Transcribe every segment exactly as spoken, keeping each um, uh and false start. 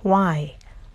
Why?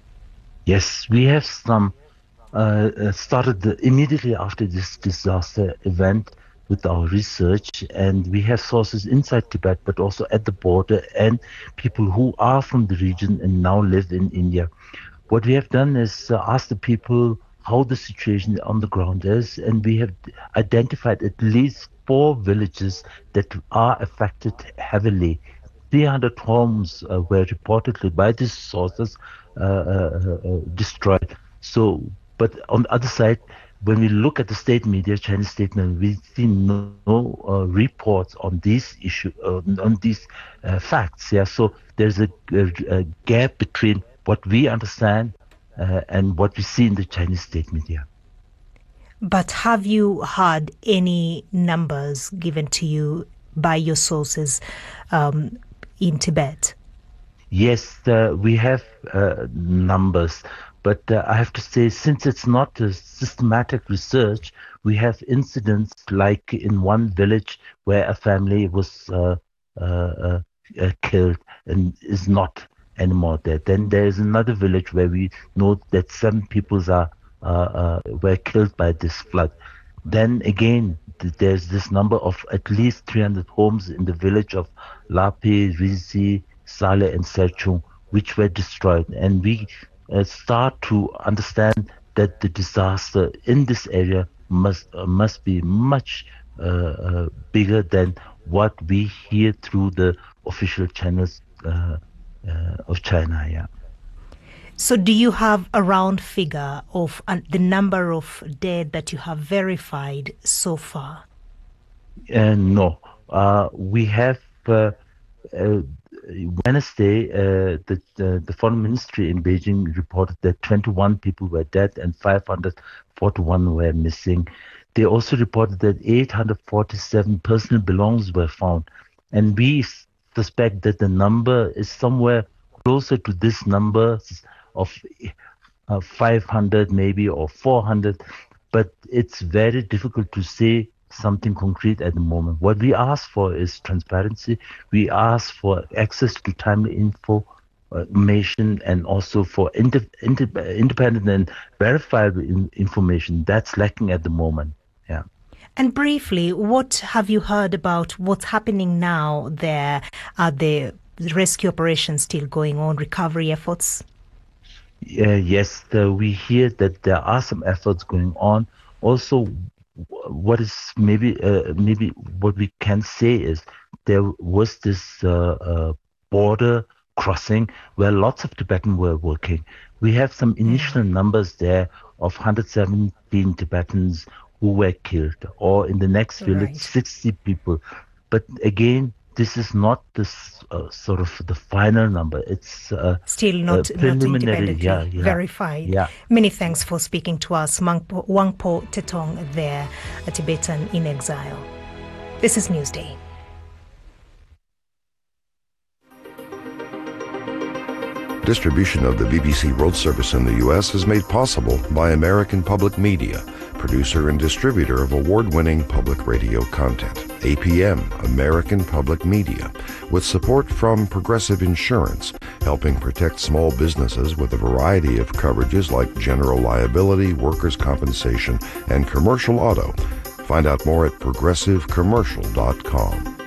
Yes, we have some uh, started the, immediately after this disaster event with our research, and we have sources inside Tibet, but also at the border, and people who are from the region and now live in India. What we have done is uh, ask the people how the situation on the ground is, and we have identified at least four villages that are affected heavily. three hundred homes uh, were reportedly by these sources uh, uh, uh, destroyed. So, but on the other side, when we look at the state media, Chinese state media, we see no, no uh, reports on these issues, uh, on these uh, facts. Yeah, so there's a, a, a gap between what we understand uh, and what we see in the Chinese state media. But have you had any numbers given to you by your sources um, in Tibet? Yes, uh, we have uh, numbers, but uh, I have to say, since it's not a systematic research, we have incidents like in one village where a family was uh, uh, uh, uh, killed and is not anymore there. Then there is another village where we know that seven people are uh, uh, were killed by this flood. Then again, th- there's this number of at least three hundred homes in the village of Lapi, Rizi, Saleh, and Serchung, which were destroyed. And we uh, start to understand that the disaster in this area must uh, must be much uh, uh, bigger than what we hear through the official channels uh, uh, of China. Yeah. So do you have a round figure of uh, the number of dead that you have verified so far? Uh, no. Uh, we have uh, uh, Wednesday, uh, the, the the foreign ministry in Beijing reported that twenty-one people were dead and five hundred forty-one were missing. They also reported that eight hundred forty-seven personal belongings were found, and we suspect that the number is somewhere closer to this number of uh, five hundred maybe or four hundred, but it's very difficult to say something concrete at the moment. What we ask for is transparency. We ask for access to timely info, uh, information, and also for inter- inter- independent and verifiable in- information. That's lacking at the moment. Yeah. And briefly, what have you heard about what's happening now there? Are the rescue operations still going on, recovery efforts? Uh, yes, the, we hear that there are some efforts going on. Also, what is maybe uh, maybe what we can say is there was this uh, uh, border crossing where lots of Tibetans were working. We have some initial mm. numbers there of one hundred seventeen Tibetans who were killed, or in the next village, right. sixty people. But again, this is not this uh, sort of the final number. It's uh, still not, uh, preliminary, not independently yeah, yeah, verified. Yeah. Many thanks for speaking to us, Wangpo, Wangpo Tetong there, a Tibetan in exile. This is Newsday. Distribution of the B B C World Service in the U S is made possible by American Public Media, producer and distributor of award-winning public radio content. A P M, American Public Media, with support from Progressive Insurance, helping protect small businesses with a variety of coverages like general liability, workers' compensation, and commercial auto. Find out more at progressive commercial dot com.